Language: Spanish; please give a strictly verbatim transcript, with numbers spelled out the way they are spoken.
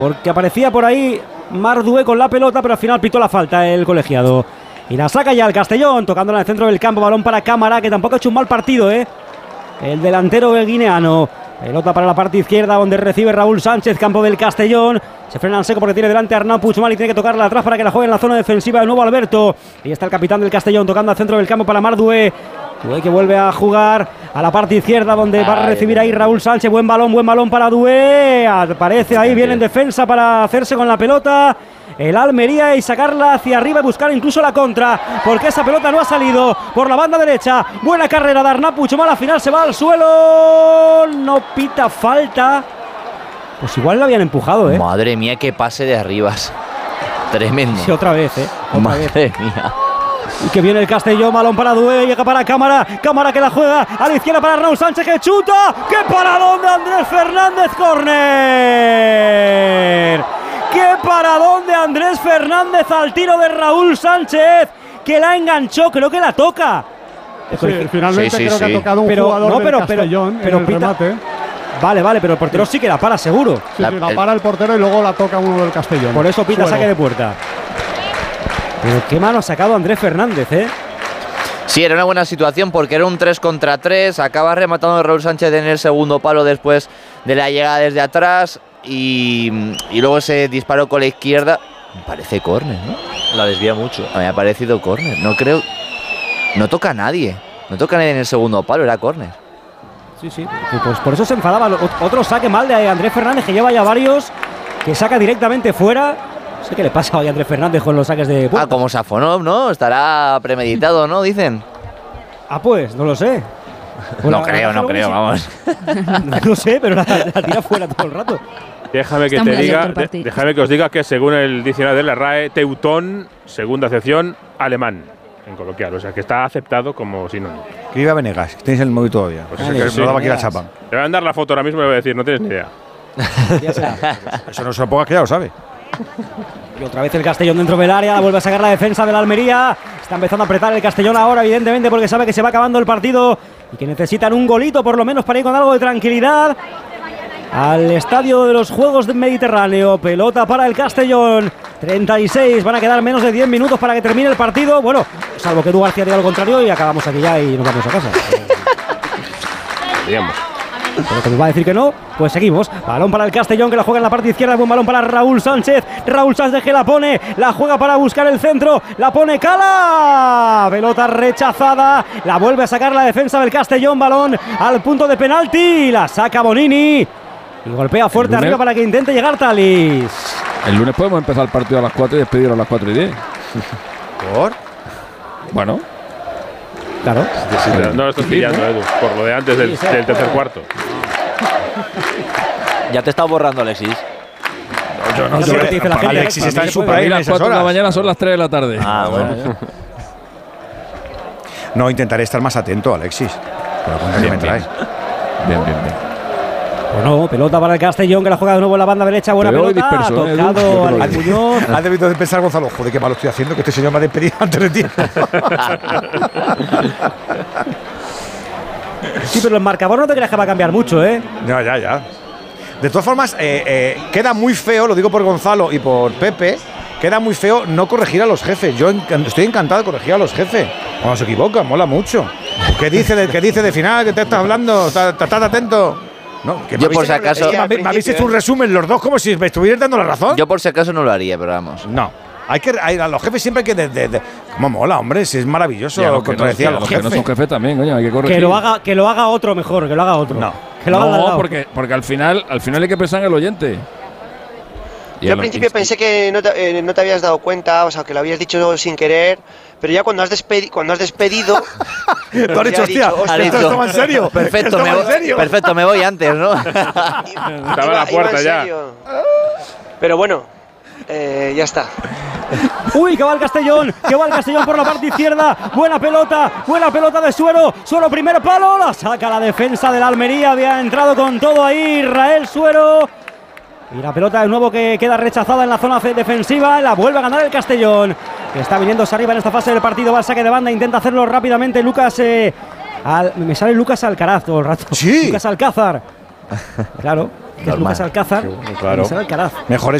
porque aparecía por ahí Mardué con la pelota, pero al final pitó la falta el colegiado. Y la saca ya el Castellón, tocándola en el centro del campo, balón para Cámara, que tampoco ha hecho un mal partido, ¿eh? El delantero guineano. Pelota para la parte izquierda, donde recibe Raúl Sánchez, campo del Castellón. Se frena en seco porque tiene delante a Arnau Puigmal y tiene que tocarla atrás para que la juegue en la zona defensiva de nuevo Alberto. Y está el capitán del Castellón tocando al centro del campo para Mardué. Dué que vuelve a jugar a la parte izquierda, donde va a recibir ahí Raúl Sánchez. Buen balón, buen balón para Dué. Aparece ahí, viene en defensa para hacerse con la pelota el Almería y sacarla hacia arriba y buscar incluso la contra, porque esa pelota no ha salido por la banda derecha. Buena carrera de Arnau Puigmal, al final se va al suelo, no pita falta. Pues igual lo habían empujado, ¿eh? Madre mía, qué pase de Arribas. Tremendo. Sí, otra vez, ¿eh? Otra Madre vez. mía. Y que viene el Castellón, balón para Dué, llega para Cámara, Cámara que la juega a la izquierda para Raúl Sánchez que chuta. ¡Qué paradón de Andrés Fernández, córner! ¡Qué paradón de Andrés Fernández al tiro de Raúl Sánchez! Que la enganchó, creo que la toca. Sí, finalmente sí, sí, creo que sí. ha tocado un Pero, jugador no, del pero, Castellón pero, pero en el pita- remate. Vale, vale, pero el portero sí que la para, seguro. Sí, La- sí, la el- para el portero y luego la toca uno del Castellón. Por eso pita Suelo. saque de puerta. Pero qué mano ha sacado Andrés Fernández, ¿eh? Sí, era una buena situación porque era un tres contra tres. Acaba rematando Raúl Sánchez en el segundo palo después de la llegada desde atrás. Y, y luego ese disparo con la izquierda. Me parece córner, ¿no? La desvía mucho. A mí me ha parecido córner. No creo. No toca a nadie. No toca a nadie en el segundo palo, era córner. Sí, sí. Pues por eso se enfadaba. Otro saque mal de Andrés Fernández, que lleva ya varios, que saca directamente fuera. No sé qué le pasa hoy a Andrés Fernández con los saques de puerta. Ah, como Safonov, ¿no? Estará premeditado, ¿no? Dicen. Ah, pues, no lo sé. Bueno, No creo, no creo, vamos. No lo sé, pero la, la tira fuera todo el rato. Déjame que Está te muy diga, abierto el de- partido. déjame que os diga que según el diccionario de la R A E, teutón, segunda acepción, alemán, en coloquial. O sea, que está aceptado como sinónimo. Que iba Venegas, que tenéis el móvil todavía. Pues Vale, eso que sí. sí. No daba aquí la chapa. Te voy a mandar la foto ahora mismo y le voy a decir, no tienes ni idea. Ya será. Eso no se lo pongas que ya lo sabe. Y otra vez el Castellón dentro del área, la vuelve a sacar la defensa de la Almería. Está empezando a apretar el Castellón ahora, evidentemente, porque sabe que se va acabando el partido y que necesitan un golito por lo menos para ir con algo de tranquilidad al estadio de los Juegos del Mediterráneo. Pelota para el Castellón, treinta y seis, van a quedar menos de diez minutos para que termine el partido. Bueno, salvo que Edu García diga lo contrario y acabamos aquí ya y nos vamos a casa. Digamos. Pero como va a decir que no, pues seguimos. Balón para el Castellón, que la juega en la parte izquierda. Buen balón para Raúl Sánchez. Raúl Sánchez que la pone, la juega para buscar el centro. La pone Cala. Pelota rechazada. La vuelve a sacar la defensa del Castellón. Balón al punto de penalti. La saca Bonini. Y golpea fuerte lunes- arriba para que intente llegar Talis. El lunes podemos empezar el partido a las cuatro y despedirlo a las cuatro y diez. ¿Por? Bueno, Claro. No lo estás pillando, Edu, por lo de antes del, Sí, sí. del tercer cuarto. Ya te está borrando, Alexis. Yo no sé qué te dice la gente. Alexis está en su para mí prime las esas cuatro de la horas. mañana son las tres de la tarde. Ah, bueno. No, intentaré estar más atento, Alexis. Pero cuenta que Bien, me trae. Bien, bien, bien. Bueno, pelota para el Castellón, que la juega de nuevo en la banda derecha. Buena Te veo pelota. disperso, ¿eh, Edu? Tocado Yo te lo al digo. Muñoz. Has debido de pensar, Gonzalo, joder, qué mal estoy haciendo, que este señor me ha despedido antes de tiempo. Sí, pero el marcador no te creas que va a cambiar mucho, ¿eh? No, ya, ya. De todas formas, eh, eh, queda muy feo, lo digo por Gonzalo y por Pepe, queda muy feo no corregir a los jefes. Yo enc- estoy encantado de corregir a los jefes. Cuando se equivocan, mola mucho. ¿Qué dice de, qué dice de final? ¿Qué te estás hablando? ¿Estás, estás atento? No, que me Yo habéis- por si acaso- es que me, habéis- me habéis hecho un resumen los dos como si me estuvierais dando la razón. Yo por si acaso no lo haría, pero vamos. No. Hay que, hay- a los jefes siempre hay que. De, de, de- ¿Cómo mola, hombre? Si es maravilloso Y a los que, no, contradecir y a a los los que no jefes. son jefes también, coño, hay que corregir. Que lo haga, que lo haga otro mejor, que lo haga otro. No. Que lo haga al No, lado. porque, porque al final al final hay que pensar en el oyente. Y Yo a al lo- principio y- pensé que no te, eh, no te habías dado cuenta, o sea, que lo habías dicho sin querer, pero ya cuando has, despedi cuando has despedido… Tú has dicho, ya he hostia, dicho, esto dicho, toma en serio. Perfecto, Esto me toma en voy, serio. perfecto, me voy antes, ¿no? Estaba iba- a la iba puerta en ya. serio. Pero bueno, eh, ya está. Uy, que va el Castellón, que va el Castellón por la parte izquierda. Buena pelota, buena pelota de Suero. Suero, primer palo, la saca la defensa de la Almería. Había entrado con todo ahí Israel Suero. Y la pelota de nuevo que queda rechazada en la zona defensiva. La vuelve a ganar el Castellón, que está viniéndose arriba en esta fase del partido. Va al saque de banda, intenta hacerlo rápidamente Lucas. Eh, al, me sale Lucas Alcaraz todo el rato. Sí. Lucas Alcázar. Claro. que es Lucas Alcázar, claro. y Alcaraz. Mejores